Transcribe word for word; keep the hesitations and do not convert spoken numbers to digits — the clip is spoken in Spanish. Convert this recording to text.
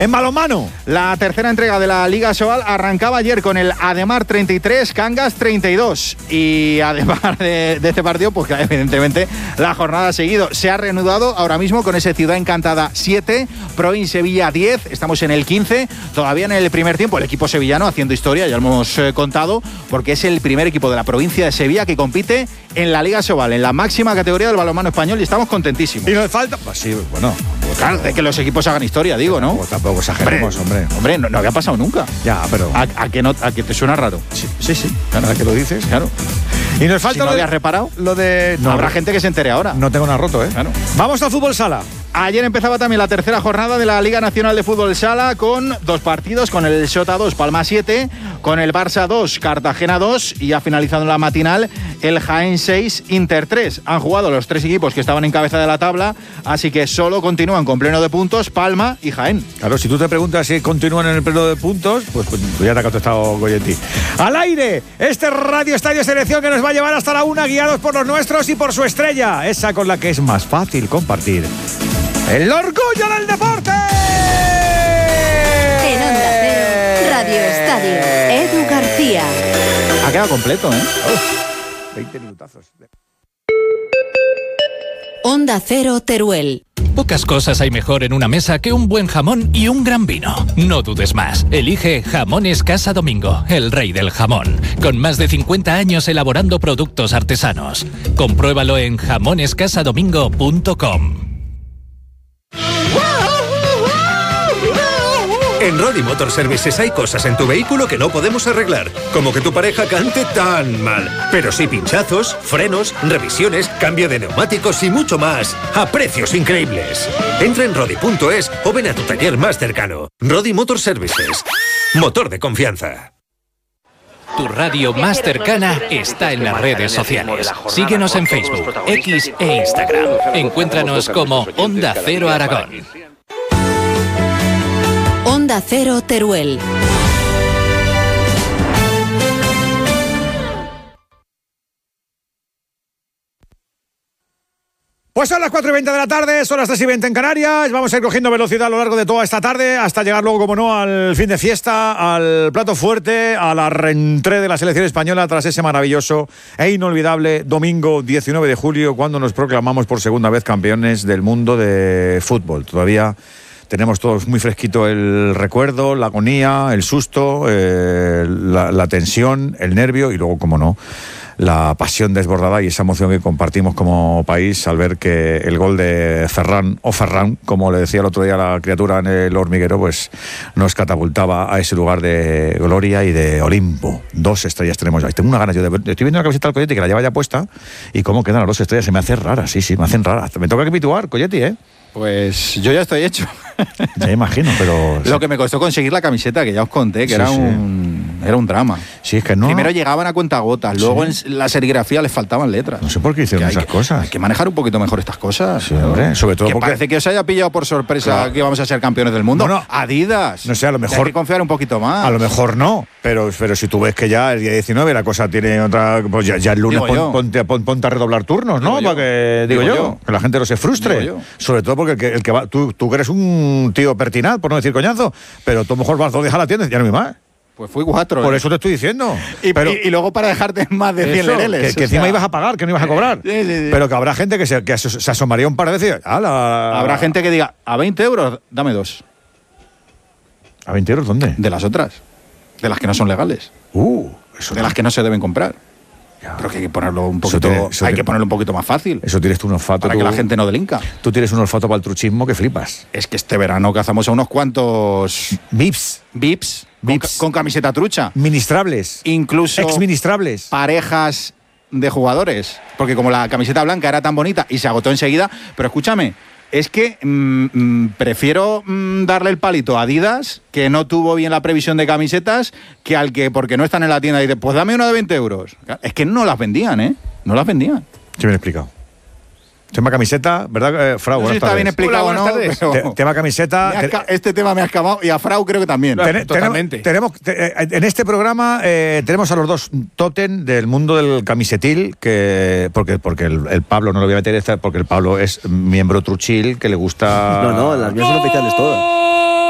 En balonmano, la tercera entrega de la Liga Sobal arrancaba ayer con el Ademar treinta y tres, Cangas treinta y dos. Y además de, de este partido, pues evidentemente la jornada ha seguido. Se ha reanudado ahora mismo con ese Ciudad Encantada siete, Proin Sevilla diez. Estamos en el quince, todavía en el primer tiempo. El equipo sevillano haciendo historia, ya lo hemos eh, contado, porque es el primer equipo de la provincia de Sevilla que compite en la Liga Sobal, en la máxima categoría del balonmano español, y estamos contentísimos. Y nos falta... Pues sí, bueno... Claro, de que los equipos hagan historia, digo, ¿no? Pues tampoco exageremos, hombre. Hombre, no, no había pasado nunca. Ya, pero... ¿A, a, que, no, ¿A que te suena raro? Sí, sí, sí. Claro, ¿a que lo dices? Claro. Y nos falta... Si no lo habías de, reparado, lo de... No, habrá gente que se entere ahora. No tengo nada roto, ¿eh? Claro. Vamos al fútbol sala. Ayer empezaba también la tercera jornada de la Liga Nacional de Fútbol Sala con dos partidos, con el Xota dos, Palma siete, con el Barça dos, Cartagena dos y ha finalizado en la matinal el Jaén seis, Inter tres. Han jugado los tres equipos que estaban en cabeza de la tabla, así que solo continúan con pleno de puntos Palma y Jaén. Claro, si tú te preguntas si continúan en el pleno de puntos, pues, pues ya te ha contestado Goyetti. ¡Al aire! Este Radio Estadio Selección que nos va a llevar hasta la una, guiados por los nuestros y por su estrella, esa con la que es más fácil compartir el orgullo del deporte. En Onda Cero, Radio Estadio, Edu García. Ha quedado completo, ¿eh? Uf, veinte minutazos. Onda Cero, Teruel. Pocas cosas hay mejor en una mesa que un buen jamón y un gran vino. No dudes más. Elige Jamones Casa Domingo, el rey del jamón. Con más de cincuenta años elaborando productos artesanos. Compruébalo en jamones casa domingo punto com. En Rodi Motor Services hay cosas en tu vehículo que no podemos arreglar, como que tu pareja cante tan mal. Pero sí pinchazos, frenos, revisiones, cambio de neumáticos y mucho más, a precios increíbles. Entra en rodi punto es o ven a tu taller más cercano. Rodi Motor Services, motor de confianza. Tu radio más cercana está en las redes sociales. Síguenos en Facebook, X e Instagram. Encuéntranos como Onda Cero Aragón. Onda Cero, Teruel. Pues son las cuatro y veinte de la tarde, son las tres y veinte en Canarias. Vamos a ir cogiendo velocidad a lo largo de toda esta tarde hasta llegar luego, como no, al fin de fiesta, al plato fuerte, a la reentrée de la selección española tras ese maravilloso e inolvidable domingo diecinueve de julio, cuando nos proclamamos por segunda vez campeones del mundo de fútbol. Todavía tenemos todos muy fresquito el recuerdo, la agonía, el susto, eh, la, la tensión, el nervio y luego, como no, la pasión desbordada y esa emoción que compartimos como país al ver que el gol de Ferran, o Ferran, como le decía el otro día la criatura en el hormiguero, pues nos catapultaba a ese lugar de gloria y de Olimpo. Dos estrellas tenemos ahí. Tengo una ganas yo de ver. Estoy viendo la camiseta del Coyetti que la lleva ya puesta y cómo quedan las dos estrellas. Se me hace rara, sí, sí, me hacen raras. Me toca capituar, Coyetti, ¿eh? Pues yo ya estoy hecho. Ya imagino, pero... Lo que me costó conseguir la camiseta, que ya os conté, que sí, era, sí. Un, era un drama. Sí, es que no... Primero llegaban a cuentagotas, luego sí. En la serigrafía les faltaban letras. No sé por qué hicieron esas que, cosas. Hay que manejar un poquito mejor estas cosas. Sí, hombre, sobre todo que porque... parece que os haya pillado por sorpresa, claro, que íbamos a ser campeones del mundo. Bueno, Adidas. No sé, a lo mejor... Hay que confiar un poquito más. A lo mejor no, pero, pero si tú ves que ya el día diecinueve la cosa tiene otra... Pues ya, ya el lunes pon, ponte, pon, ponte a redoblar turnos, ¿no? Digo Para que, digo, digo yo, yo, que la gente no se frustre. Sobre todo porque el que, el que va... Tú, tú que eres un tío pertinaz, por no decir coñazo, pero tú a lo mejor vas dos días a la tienda y ya no hay más. Pues fui cuatro. Por ¿eh? eso te estoy diciendo. Y, pero, y, y luego para dejarte más de cien lereles. Que, que encima sea... ibas a pagar, que no ibas a cobrar. Sí, sí, sí. Pero que habrá gente que se, que se asomaría un par de veces. ¡Hala! Habrá gente que diga, a veinte euros, dame dos. ¿A veinte euros dónde? De las otras. De las que no son legales. Uh, eso de no. las que no se deben comprar. Ya. Pero que hay que ponerlo un poquito, tiene, hay tiene, que ponerlo un poquito más fácil. Eso tienes tú un olfato. Para tú, que la gente no delinca. Tú tienes un olfato para el truchismo que flipas. Es que este verano cazamos a unos cuantos... Vips. Vips. Vips. Con, con camiseta trucha. Ministrables. Incluso... Exministrables. Parejas de jugadores. Porque como la camiseta blanca era tan bonita y se agotó enseguida... Pero escúchame... Es que mmm, prefiero mmm, darle el palito a Adidas, que no tuvo bien la previsión de camisetas, que al que, porque no están en la tienda, dice, pues dame una de veinte euros. Es que no las vendían, ¿eh? No las vendían. Sí, bien explicado. Tema camiseta, ¿verdad, eh, Frau? No sé si está bien explicado o no. Te, tema camiseta. Te, este tema me ha escamado y a Frau creo que también. Ten, Totalmente. Tenemos, te, en este programa eh, tenemos a los dos tótem del mundo del camisetil, que porque porque el, el Pablo no lo voy a meter, porque el Pablo es miembro truchil, que le gusta... No, no, las mías son oficiales todas.